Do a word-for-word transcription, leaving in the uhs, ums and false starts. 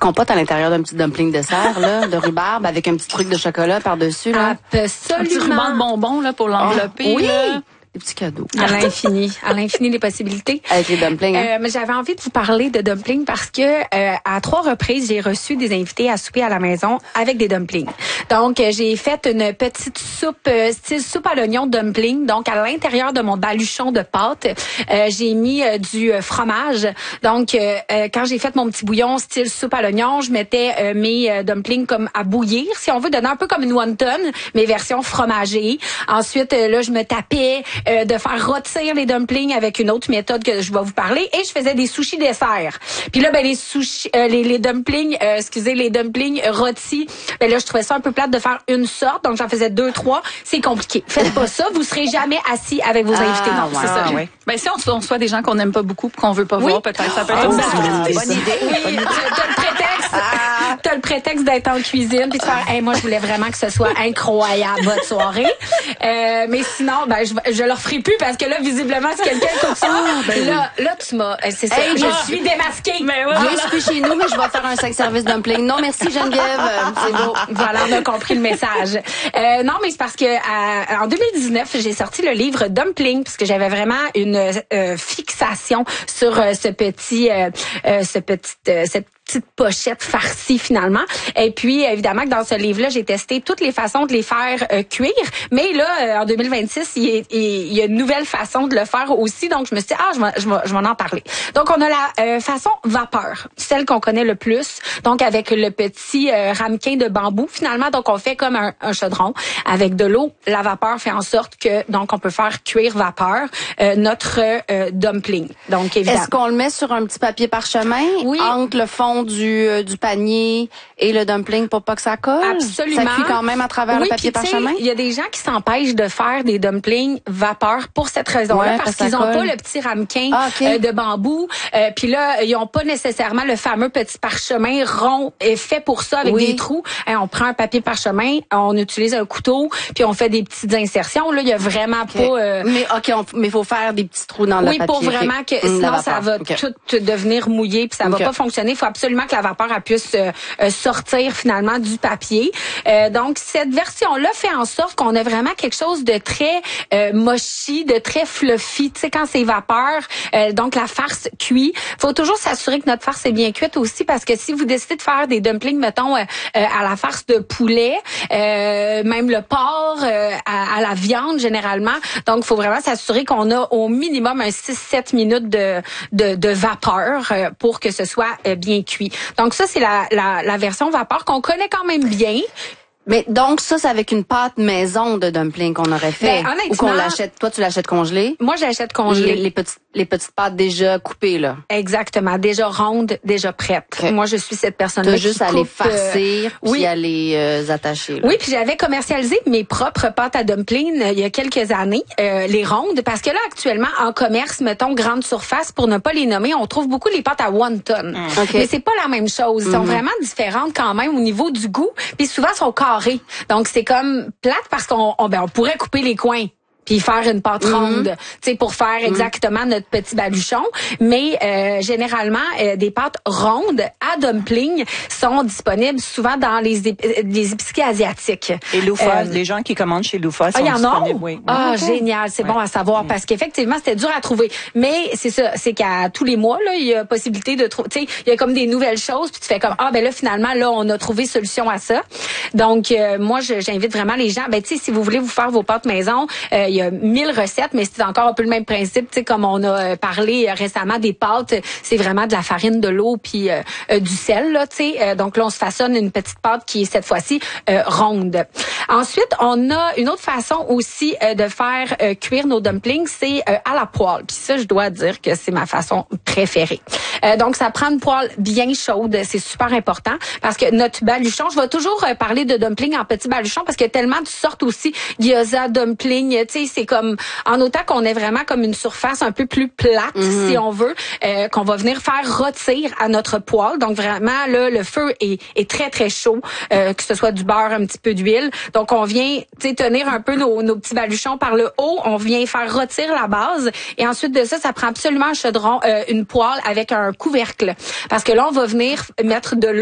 compote à l'intérieur d'un petit dumpling dessert, là, de rhubarbe avec un petit truc de chocolat par-dessus, là. Absolument. Un petit ruban de bonbons, là, pour l'envelopper. Oh, oui. Là. Des petits cadeaux. À l'infini. À l'infini les possibilités. Avec les dumplings. Hein? Euh, mais j'avais envie de vous parler de dumplings parce que euh, à trois reprises, j'ai reçu des invités à souper à la maison avec des dumplings. Donc, euh, j'ai fait une petite soupe, euh, style soupe à l'oignon dumpling. Donc, à l'intérieur de mon baluchon de pâte, euh, j'ai mis euh, du euh, fromage. Donc, euh, euh, quand j'ai fait mon petit bouillon style soupe à l'oignon, je mettais euh, mes euh, dumplings comme à bouillir, si on veut, donner un peu comme une wonton, mais version fromagée. Ensuite, euh, là, je me tapais Euh, de faire rôtir les dumplings avec une autre méthode que je vais vous parler, et je faisais des sushis desserts. Puis là, ben les sushis, euh, les, les dumplings, euh, excusez, les dumplings rôtis, ben là, je trouvais ça un peu plate de faire une sorte, donc j'en faisais deux, trois. C'est compliqué. Faites pas ça, vous serez jamais assis avec vos ah, invités. Non, wow. c'est ça. Ah, oui. Ben si on, on soit des gens qu'on n'aime pas beaucoup, qu'on veut pas oui. voir, peut-être ça peut être oh, une ah, bonne idée. idée. Oui, t'as le prétexte. Ah. T'as le prétexte d'être en cuisine puis de faire, hey, moi, je voulais vraiment que ce soit incroyable votre soirée. Euh, mais sinon, ben, je, je leur ferai plus parce que là, visiblement, si quelqu'un écoute ça, oh, ben là, oui. là, tu m'as, c'est ça, hey, je moi, suis démasquée. Mais ouais, je voilà. suis chez nous, mais je vais faire un sex service dumpling. Non, merci Geneviève. C'est beau. Voilà, on a compris le message. Euh, non, mais c'est parce que à, en deux mille dix-neuf, j'ai sorti le livre Dumpling parce que j'avais vraiment une euh, fixation sur euh, ce petit, euh, euh, ce petit, euh, cette petite pochette farcie finalement. Et puis évidemment que dans ce livre-là, j'ai testé toutes les façons de les faire euh, cuire. Mais là, euh, en deux mille vingt-six, il y, a, il y a une nouvelle façon de le faire aussi. Donc je me suis dit, ah, je vais, je vais, je vais en parler. Donc on a la euh, façon vapeur, celle qu'on connaît le plus. Donc avec le petit euh, ramequin de bambou finalement. Donc on fait comme un, un chaudron avec de l'eau. La vapeur fait en sorte que donc on peut faire cuire vapeur euh, notre euh, dumpling. Donc évidemment. Est-ce qu'on le met sur un petit papier parchemin oui. entre le fond du euh, du panier et le dumpling pour pas que ça colle? Absolument. Ça cuit quand même à travers oui, le papier parchemin? Il y a des gens qui s'empêchent de faire des dumplings vapeur pour cette raison-là, ouais, parce parce qu'ils n'ont pas le petit ramequin ah, okay. euh, de bambou. Euh, Puis là, ils ont pas nécessairement le fameux petit parchemin rond et fait pour ça avec oui. des trous. Hein, on prend un papier parchemin, on utilise un couteau, puis on fait des petites insertions. Là, il y a vraiment okay. pas... Euh... Mais OK, on, mais il faut faire des petits trous dans le oui, papier. Oui, pour vraiment que... Mmh, sinon, ça va okay. tout devenir mouillé, puis ça okay. va pas fonctionner. Il faut absolument que la vapeur elle puisse euh, euh, sortir finalement du papier. Euh, donc, cette version-là fait en sorte qu'on a vraiment quelque chose de très euh, mochi, de très fluffy. Tu sais, quand c'est vapeur, euh, donc la farce cuit. Faut toujours s'assurer que notre farce est bien cuite aussi, parce que si vous décidez de faire des dumplings, mettons, euh, euh, à la farce de poulet, euh, même le porc, euh, à, à la viande généralement, donc il faut vraiment s'assurer qu'on a au minimum un six sept minutes de, de, de vapeur euh, pour que ce soit euh, bien cuit. Donc ça, c'est la, la, la version vapeur qu'on connaît quand même bien. Mais donc ça, c'est avec une pâte maison de dumpling qu'on aurait fait. Ben, ou qu'on l'achète. Toi, tu l'achètes congelé? Moi, j'achète congelé. Les, les petites les petites pâtes déjà coupées, là. Exactement. Déjà rondes, déjà prêtes. Okay. Moi, je suis cette personne-là qui juste coupe, à les farcir, euh, oui. puis à les euh, attacher. Là. Oui, puis j'avais commercialisé mes propres pâtes à dumpling euh, il y a quelques années, euh, les rondes, parce que là, actuellement, en commerce, mettons, grande surface, pour ne pas les nommer, on trouve beaucoup les pâtes à wonton. Mm. Okay. Mais c'est pas la même chose. Ils mm-hmm. sont vraiment différentes quand même au niveau du goût, puis souvent, sont carrés. Donc, c'est comme plate parce qu'on on, ben, on pourrait couper les coins puis faire une pâte ronde, mm-hmm. tu sais, pour faire exactement mm-hmm. notre petit baluchon. Mais euh, généralement, euh, des pâtes rondes à dumpling sont disponibles souvent dans les, ép- les épiceries asiatiques. Et Louffa, euh, les gens qui commandent chez Louffa sont ah, y en disponibles. A? Oui. Ah, okay. Génial, c'est ouais. bon à savoir mm-hmm. parce qu'effectivement, c'était dur à trouver. Mais c'est ça, c'est qu'à tous les mois, là, il y a possibilité de trouver, tu sais, il y a comme des nouvelles choses, puis tu fais comme, ah, ben là, finalement, là, on a trouvé solution à ça. Donc, euh, moi, je, j'invite vraiment les gens, ben, tu sais, si vous voulez vous faire vos pâtes maison, euh, il y a mille recettes, mais c'est encore un peu le même principe, tu sais, comme on a parlé récemment des pâtes, c'est vraiment de la farine, de l'eau, puis euh, euh, du sel, là, tu sais. Euh, donc là, on se façonne une petite pâte qui est cette fois-ci euh, ronde. Ensuite, on a une autre façon aussi euh, de faire euh, cuire nos dumplings, c'est euh, à la poêle. Puis ça, je dois dire que c'est ma façon préférée. Euh, donc, ça prend une poêle bien chaude, c'est super important, parce que notre baluchon, je vais toujours euh, parler de dumplings en petit baluchon, parce qu'il y a tellement de sortes aussi, gyoza, dumpling, tu sais, c'est comme en autant qu'on ait vraiment comme une surface un peu plus plate, mm-hmm. si on veut, euh, qu'on va venir faire rôtir à notre poêle. Donc vraiment, là, le feu est, est très, très chaud, euh, que ce soit du beurre, un petit peu d'huile. Donc on vient tenir un peu nos, nos petits baluchons par le haut, on vient faire rôtir la base. Et ensuite de ça, ça prend absolument un chaudron, euh, une poêle avec un couvercle. Parce que là, on va venir mettre de l'eau